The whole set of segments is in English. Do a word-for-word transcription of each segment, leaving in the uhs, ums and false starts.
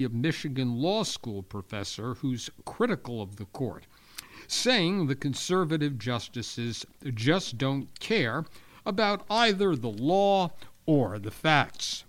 a Michigan law school professor who's critical of the court, saying the conservative justices just don't care about either the law or the facts.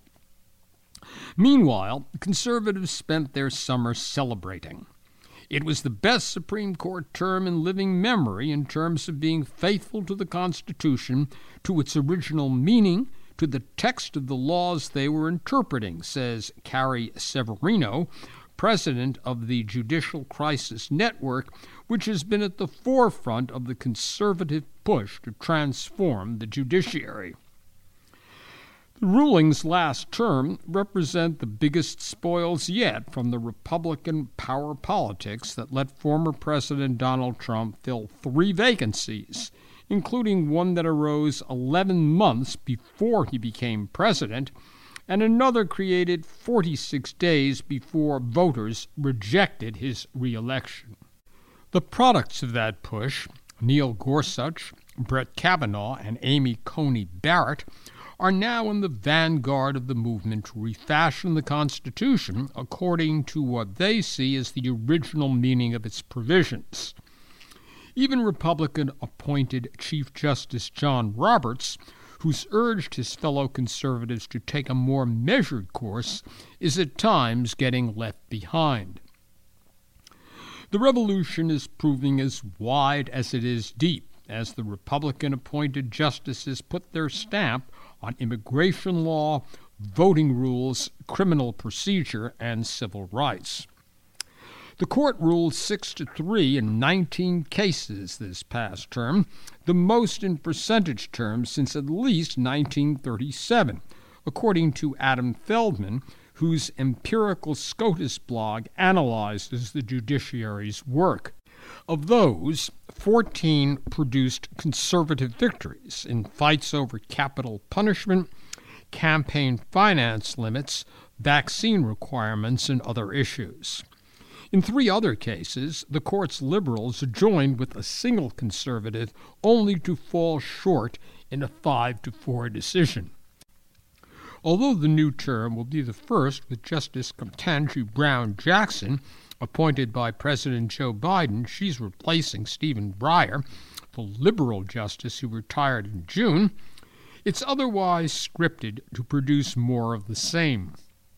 Meanwhile, conservatives spent their summer celebrating. It was the best Supreme Court term in living memory in terms of being faithful to the Constitution, to its original meaning, to the text of the laws they were interpreting, says Carrie Severino, president of the Judicial Crisis Network, which has been at the forefront of the conservative push to transform the judiciary. The rulings last term represent the biggest spoils yet from the Republican power politics that let former President Donald Trump fill three vacancies, including one that arose eleven months before he became president, and another created forty-six days before voters rejected his reelection. The products of that push, Neil Gorsuch, Brett Kavanaugh, and Amy Coney Barrett, are now in the vanguard of the movement to refashion the Constitution according to what they see as the original meaning of its provisions. Even Republican-appointed Chief Justice John Roberts, who's urged his fellow conservatives to take a more measured course, is at times getting left behind. The revolution is proving as wide as it is deep, as the Republican-appointed justices put their stamp on immigration law, voting rules, criminal procedure, and civil rights. The court ruled six to three in nineteen cases this past term, the most in percentage terms since at least nineteen thirty-seven, according to Adam Feldman, whose Empirical SCOTUS blog analyzes the judiciary's work. Of those, fourteen produced conservative victories in fights over capital punishment, campaign finance limits, vaccine requirements, and other issues. In three other cases, the court's liberals joined with a single conservative, only to fall short in a five to four decision. Although the new term will be the first with Justice Ketanji Brown Jackson, appointed by President Joe Biden, she's replacing Stephen Breyer, the liberal justice who retired in June, it's otherwise scripted to produce more of the same.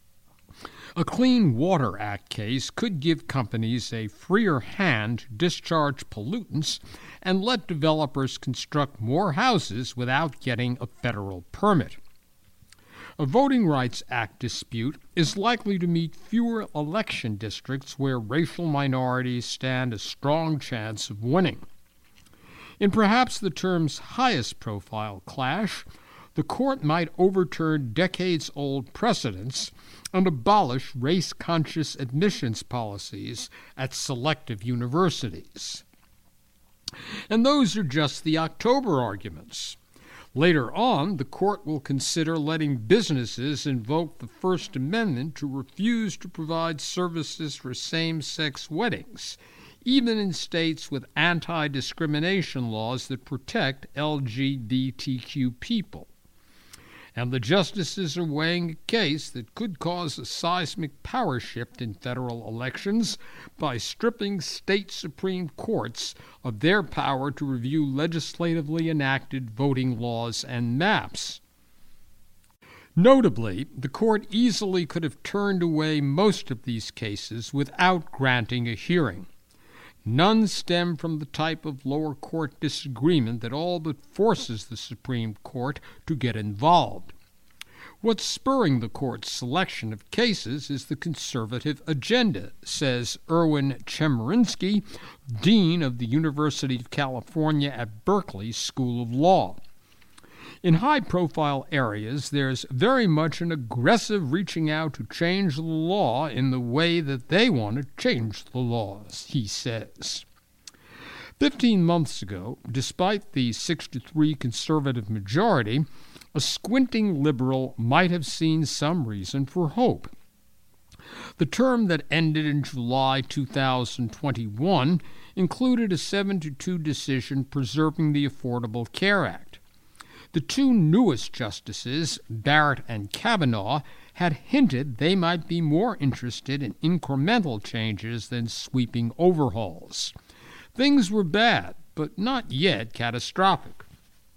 A Clean Water Act case could give companies a freer hand to discharge pollutants and let developers construct more houses without getting a federal permit. A Voting Rights Act dispute is likely to meet fewer election districts where racial minorities stand a strong chance of winning. In perhaps the term's highest profile clash, the court might overturn decades-old precedents and abolish race-conscious admissions policies at selective universities. And those are just the October arguments. Later on, the court will consider letting businesses invoke the First Amendment to refuse to provide services for same-sex weddings, even in states with anti-discrimination laws that protect L G B T Q people. And the justices are weighing a case that could cause a seismic power shift in federal elections by stripping state Supreme Courts of their power to review legislatively enacted voting laws and maps. Notably, the court easily could have turned away most of these cases without granting a hearing. None stem from the type of lower court disagreement that all but forces the Supreme Court to get involved. What's spurring the court's selection of cases is the conservative agenda, says Erwin Chemerinsky, dean of the University of California at Berkeley School of Law. In high-profile areas, there's very much an aggressive reaching out to change the law in the way that they want to change the laws, he says. Fifteen months ago, despite the six to three conservative majority, a squinting liberal might have seen some reason for hope. The term that ended in July two thousand twenty-one included a seven to two decision preserving the Affordable Care Act. The two newest justices, Barrett and Kavanaugh, had hinted they might be more interested in incremental changes than sweeping overhauls. Things were bad, but not yet catastrophic.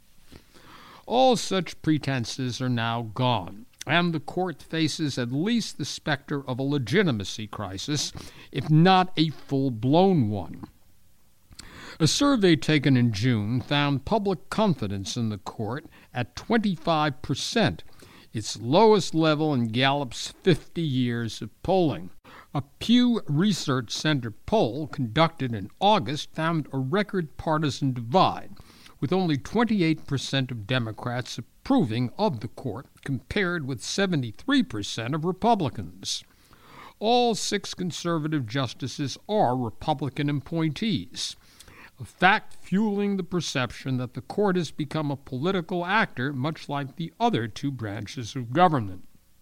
All such pretenses are now gone, and the court faces at least the specter of a legitimacy crisis, if not a full-blown one. A survey taken in June found public confidence in the court at twenty-five percent, its lowest level in Gallup's fifty years of polling. A Pew Research Center poll conducted in August found a record partisan divide, with only twenty-eight percent of Democrats approving of the court, compared with seventy-three percent of Republicans. All six conservative justices are Republican appointees, a fact fueling the perception that the court has become a political actor, much like the other two branches of government.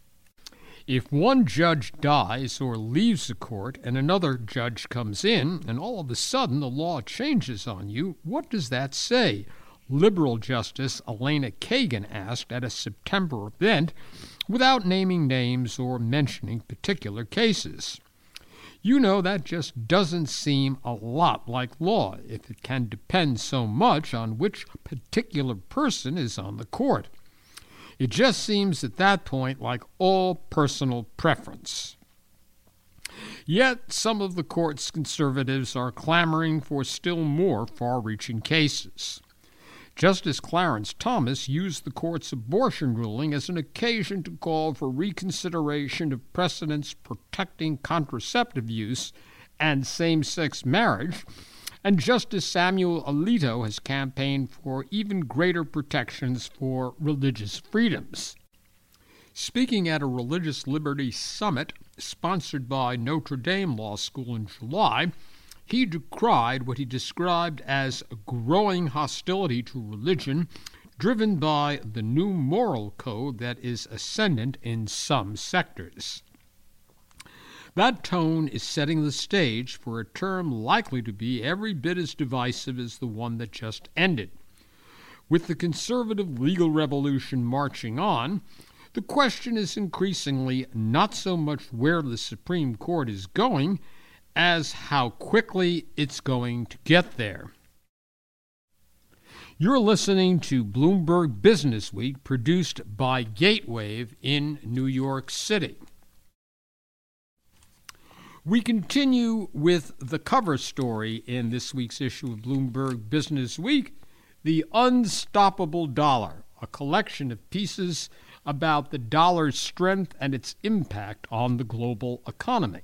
If one judge dies or leaves the court and another judge comes in, and all of a sudden the law changes on you, what does that say? Liberal Justice Elena Kagan asked at a September event, without naming names or mentioning particular cases. You know, that just doesn't seem a lot like law if it can depend so much on which particular person is on the court. It just seems at that point like all personal preference. Yet some of the court's conservatives are clamoring for still more far-reaching cases. Justice Clarence Thomas used the court's abortion ruling as an occasion to call for reconsideration of precedents protecting contraceptive use and same-sex marriage, and Justice Samuel Alito has campaigned for even greater protections for religious freedoms. Speaking at a religious liberty summit sponsored by Notre Dame Law School in July, he decried what he described as a growing hostility to religion driven by the new moral code that is ascendant in some sectors. That tone is setting the stage for a term likely to be every bit as divisive as the one that just ended. With the conservative legal revolution marching on, the question is increasingly not so much where the Supreme Court is going as how quickly it's going to get there. You're listening to Bloomberg Business Week, produced by Gatewave in New York City. We continue with the cover story in this week's issue of Bloomberg Business Week, The Unstoppable Dollar, a collection of pieces about the dollar's strength and its impact on the global economy.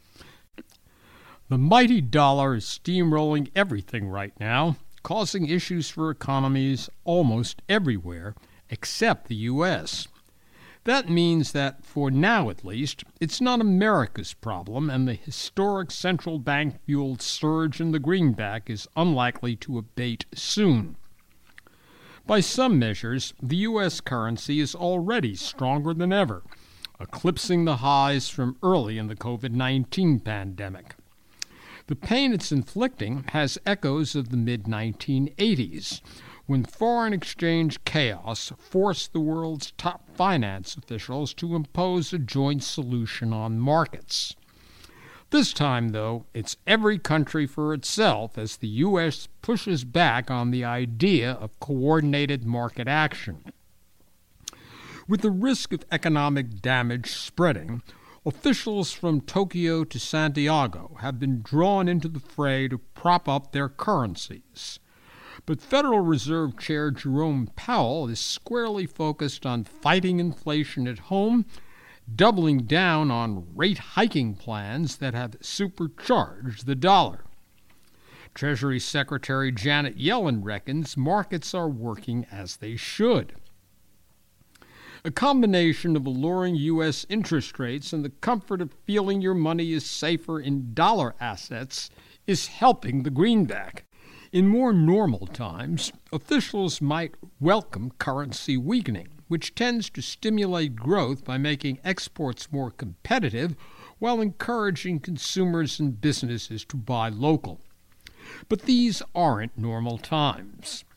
The mighty dollar is steamrolling everything right now, causing issues for economies almost everywhere except the U S That means that, for now at least, it's not America's problem, and the historic central bank-fueled surge in the greenback is unlikely to abate soon. By some measures, the U S currency is already stronger than ever, eclipsing the highs from early in the covid nineteen pandemic. The pain it's inflicting has echoes of the mid nineteen eighties, when foreign exchange chaos forced the world's top finance officials to impose a joint solution on markets. This time, though, it's every country for itself as the U S pushes back on the idea of coordinated market action. With the risk of economic damage spreading, officials from Tokyo to Santiago have been drawn into the fray to prop up their currencies. But Federal Reserve Chair Jerome Powell is squarely focused on fighting inflation at home, doubling down on rate-hiking plans that have supercharged the dollar. Treasury Secretary Janet Yellen reckons markets are working as they should. A combination of alluring U S interest rates and the comfort of feeling your money is safer in dollar assets is helping the greenback. In more normal times, officials might welcome currency weakening, which tends to stimulate growth by making exports more competitive while encouraging consumers and businesses to buy local. But these aren't normal times.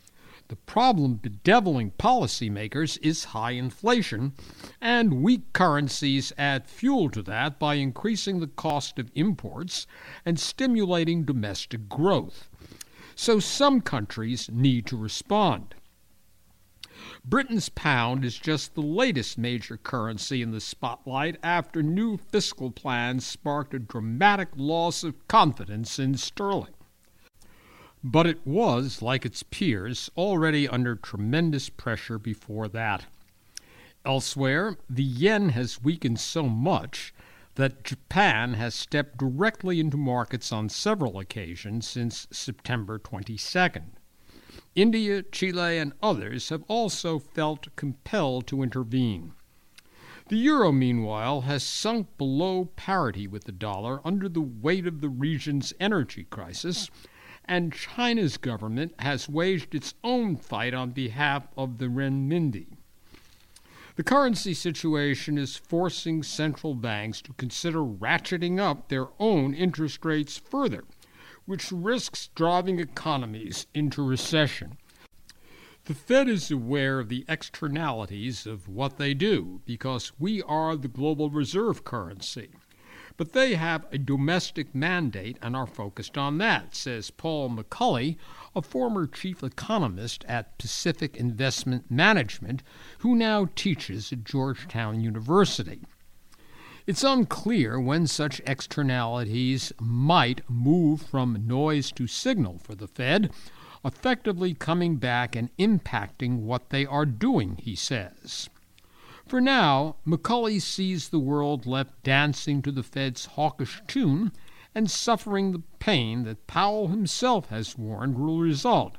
The problem bedeviling policymakers is high inflation, and weak currencies add fuel to that by increasing the cost of imports and stimulating domestic growth. So some countries need to respond. Britain's pound is just the latest major currency in the spotlight after new fiscal plans sparked a dramatic loss of confidence in sterling. But it was, like its peers, already under tremendous pressure before that. Elsewhere, the yen has weakened so much that Japan has stepped directly into markets on several occasions since September twenty-second. India, Chile, and others have also felt compelled to intervene. The euro, meanwhile, has sunk below parity with the dollar under the weight of the region's energy crisis, and China's government has waged its own fight on behalf of the renminbi. The currency situation is forcing central banks to consider ratcheting up their own interest rates further, which risks driving economies into recession. The Fed is aware of the externalities of what they do because we are the global reserve currency. But they have a domestic mandate and are focused on that, says Paul McCulley, a former chief economist at Pacific Investment Management, who now teaches at Georgetown University. It's unclear when such externalities might move from noise to signal for the Fed, effectively coming back and impacting what they are doing, he says. For now, McCulley sees the world left dancing to the Fed's hawkish tune and suffering the pain that Powell himself has warned will result.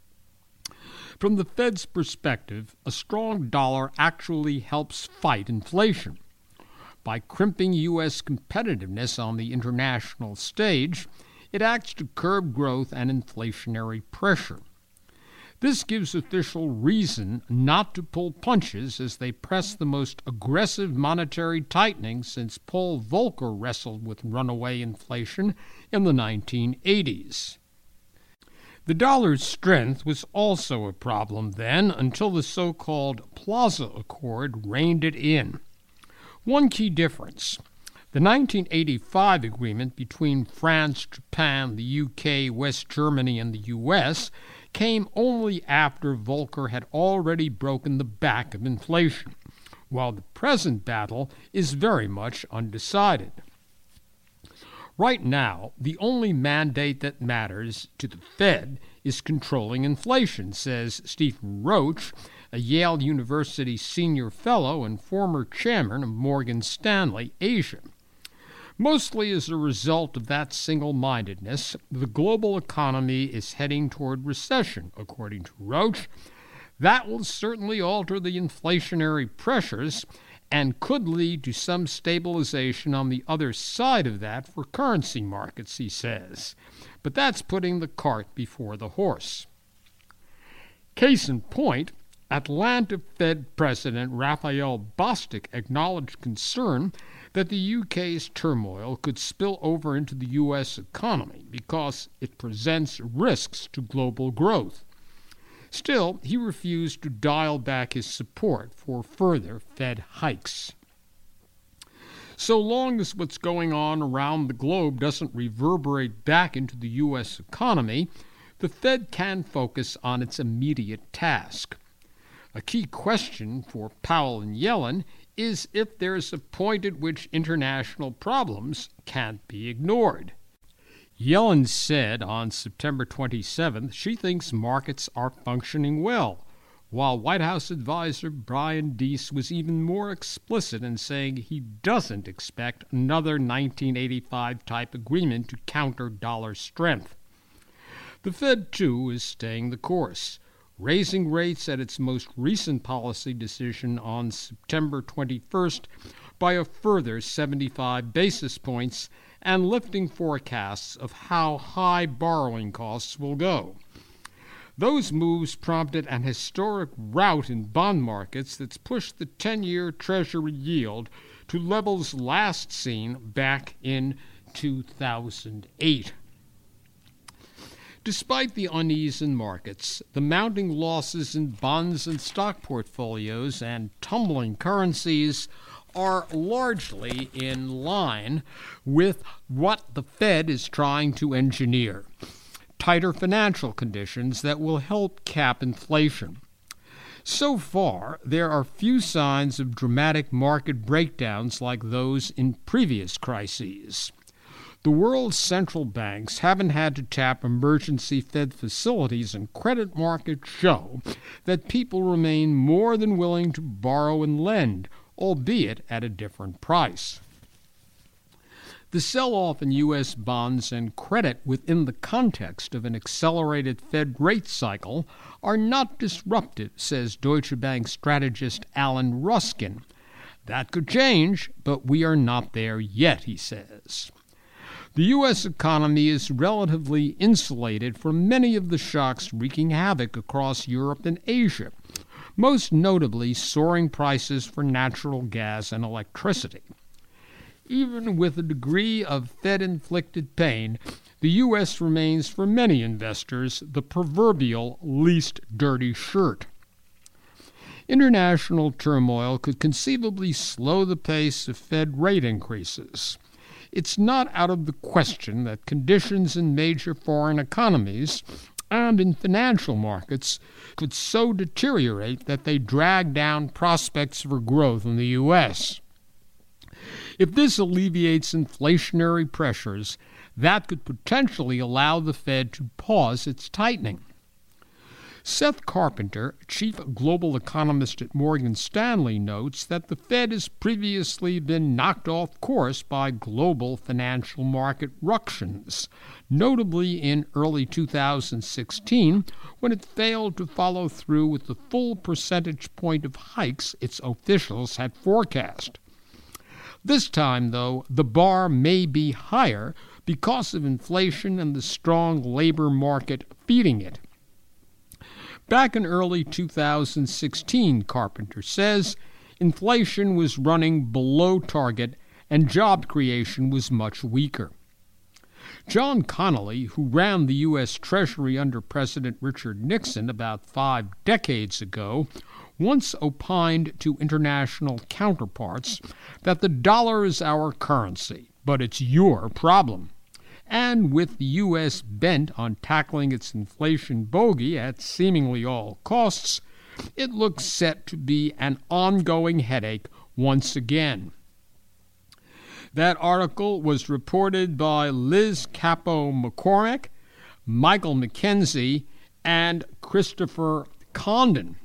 From the Fed's perspective, a strong dollar actually helps fight inflation. By crimping U S competitiveness on the international stage, it acts to curb growth and inflationary pressure. This gives officials reason not to pull punches as they press the most aggressive monetary tightening since Paul Volcker wrestled with runaway inflation in the nineteen eighties. The dollar's strength was also a problem then until the so-called Plaza Accord reined it in. One key difference: the nineteen eighty-five agreement between France, Japan, the U K, West Germany, and the U S came only after Volcker had already broken the back of inflation, while the present battle is very much undecided. Right now, the only mandate that matters to the Fed is controlling inflation, says Stephen Roach, a Yale University senior fellow and former chairman of Morgan Stanley Asia. Mostly as a result of that single-mindedness, the global economy is heading toward recession, according to Roach. That will certainly alter the inflationary pressures and could lead to some stabilization on the other side of that for currency markets, he says. But that's putting the cart before the horse. Case in point, Atlanta Fed President Raphael Bostic acknowledged concern that the U K's turmoil could spill over into the U S economy because it presents risks to global growth. Still, he refused to dial back his support for further Fed hikes. So long as what's going on around the globe doesn't reverberate back into the U S economy, the Fed can focus on its immediate task. A key question for Powell and Yellen is if there is a point at which international problems can't be ignored. Yellen said on September twenty-seventh she thinks markets are functioning well, while White House advisor Brian Deese was even more explicit in saying he doesn't expect another nineteen eighty-five type agreement to counter dollar strength. The Fed, too, is staying the course, raising rates at its most recent policy decision on September twenty-first by a further seventy-five basis points and lifting forecasts of how high borrowing costs will go. Those moves prompted an historic rout in bond markets that's pushed the ten-year Treasury yield to levels last seen back in two thousand eight. Despite the unease in markets, the mounting losses in bonds and stock portfolios and tumbling currencies are largely in line with what the Fed is trying to engineer: tighter financial conditions that will help cap inflation. So far, there are few signs of dramatic market breakdowns like those in previous crises. The world's central banks haven't had to tap emergency Fed facilities, and credit markets show that people remain more than willing to borrow and lend, albeit at a different price. The sell-off in U S bonds and credit within the context of an accelerated Fed rate cycle are not disruptive, says Deutsche Bank strategist Alan Ruskin. That could change, but we are not there yet, he says. The U S economy is relatively insulated from many of the shocks wreaking havoc across Europe and Asia, most notably soaring prices for natural gas and electricity. Even with a degree of Fed-inflicted pain, the U S remains for many investors the proverbial least dirty shirt. International turmoil could conceivably slow the pace of Fed rate increases. It's not out of the question that conditions in major foreign economies and in financial markets could so deteriorate that they drag down prospects for growth in the U S. If this alleviates inflationary pressures, that could potentially allow the Fed to pause its tightening. Seth Carpenter, chief global economist at Morgan Stanley, notes that the Fed has previously been knocked off course by global financial market ructions, notably in early two thousand sixteen, when it failed to follow through with the full percentage point of hikes its officials had forecast. This time, though, the bar may be higher because of inflation and the strong labor market feeding it. Back in early two thousand sixteen, Carpenter says, inflation was running below target and job creation was much weaker. John Connolly, who ran the U S Treasury under President Richard Nixon about five decades ago, once opined to international counterparts that the dollar is our currency, but it's your problem. And with the U S bent on tackling its inflation bogey at seemingly all costs, it looks set to be an ongoing headache once again. That article was reported by Liz Capo-McCormick, Michael McKenzie, and Christopher Condon.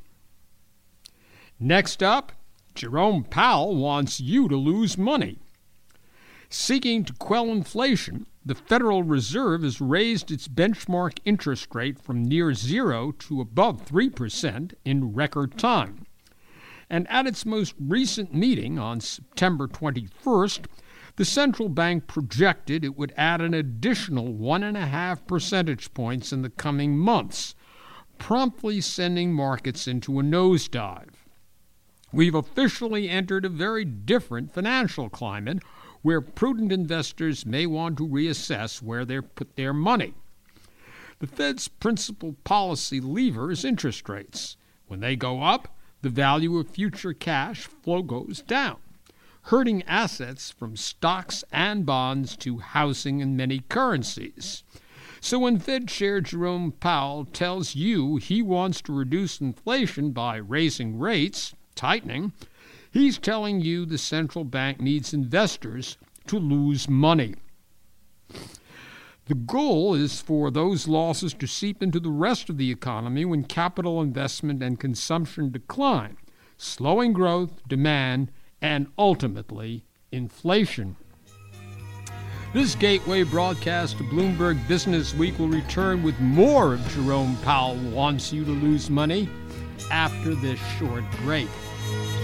Next up, Jerome Powell wants you to lose money. Seeking to quell inflation, the Federal Reserve has raised its benchmark interest rate from near zero to above three percent in record time. And at its most recent meeting on September twenty-first, the central bank projected it would add an additional one and a half percentage points in the coming months, promptly sending markets into a nosedive. We've officially entered a very different financial climate where prudent investors may want to reassess where they put their money. The Fed's principal policy lever is interest rates. When they go up, the value of future cash flow goes down, hurting assets from stocks and bonds to housing and many currencies. So when Fed Chair Jerome Powell tells you he wants to reduce inflation by raising rates, tightening, he's telling you the central bank needs investors to lose money. The goal is for those losses to seep into the rest of the economy when capital investment and consumption decline, slowing growth, demand, and ultimately inflation. This Gateway broadcast to Bloomberg Business Week will return with more of Jerome Powell Wants You to Lose Money after this short break.